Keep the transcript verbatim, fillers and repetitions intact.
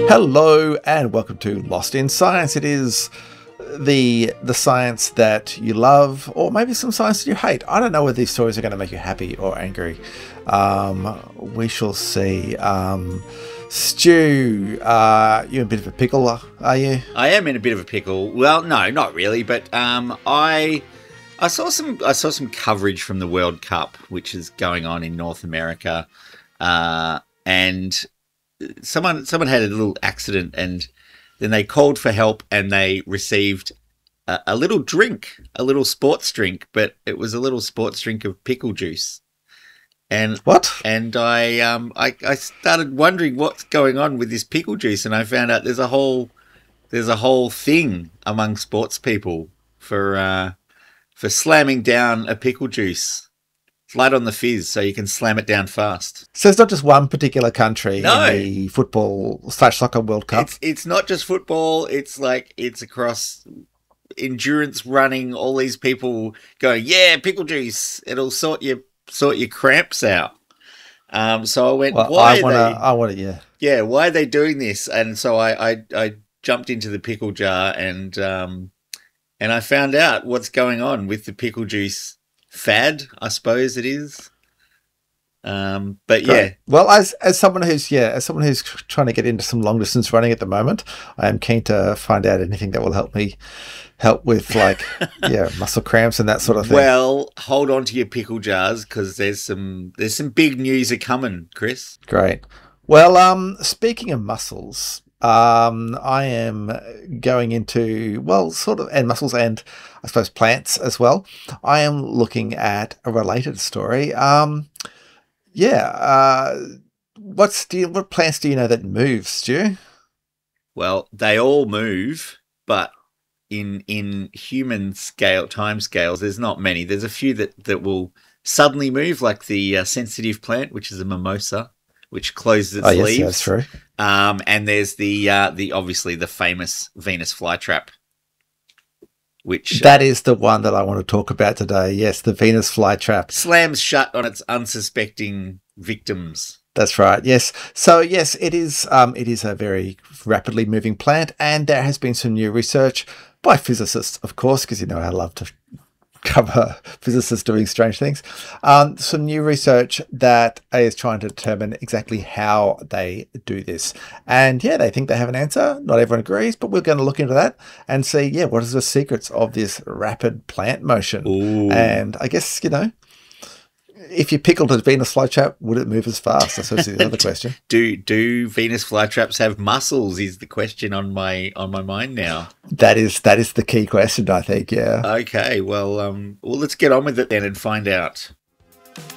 Hello and welcome to Lost in Science. It is the the science that you love, or maybe some science that you hate. I don't know whether these stories are going to make you happy or angry. Um, we shall see. Um, Stu, uh, you're in a bit of a pickle, are you? I am in a bit of a pickle. Well, no, not really, but um, I I saw some I saw some coverage from the World Cup, which is going on in North America, uh, and someone someone had a little accident, and then they called for help, and they received a, a little drink, a little sports drink, but it was a little sports drink of pickle juice. And what? And I um I, I started wondering what's going on with this pickle juice, and I found out there's a whole there's a whole thing among sports people for uh, for slamming down a pickle juice. It's light on the fizz, so you can slam it down fast. So it's not just one particular country No. in the football slash soccer World Cup. It's it's not just football. It's like it's across endurance running. All these people going, yeah, pickle juice. It'll sort your sort your cramps out. Um, so I went, well, why I are wanna, they? I want to, yeah. Yeah, why are they doing this? And so I, I, I jumped into the pickle jar and um, and I found out what's going on with the pickle juice fad, I suppose it is. Um, but yeah. Great. Well, as as someone who's yeah, as someone who's trying to get into some long distance running at the moment, I am keen to find out anything that will help me help with like yeah muscle cramps and that sort of thing. Well, hold on to your pickle jars because there's some there's some big news are coming, Chris. Great. Well, um, speaking of muscles, um, I am going into well, sort of, and muscles and I suppose plants as well. I am looking at a related story. Um. Yeah. Uh, what's do you, what plants do you know that move, Stu? Well, they all move, but in in human scale time scales, there's not many. There's a few that, that will suddenly move, like the uh, sensitive plant, which is a mimosa, which closes its oh, yes, leaves. Yeah, that's true. Um, and there's the uh, the obviously the famous Venus flytrap. Which that uh, is the one that I want to talk about today. Yes, the Venus flytrap slams shut on its unsuspecting victims. That's right. Yes. So yes, it is. Um, it is a very rapidly moving plant, and there has been some new research by physicists, of course, because you know I love to cover physicists doing strange things. Um, some new research that is trying to determine exactly how they do this. And yeah, they think they have an answer. Not everyone agrees, but we're going to look into that and see, yeah, what is the secrets of this rapid plant motion? Ooh. And I guess, you know, if you pickled a Venus flytrap, would it move as fast? That's obviously the other question. Do do Venus flytraps have muscles? Is the question on my on my mind now. That is that is the key question, I think. Yeah. Okay. Well, um, well, let's get on with it then and find out.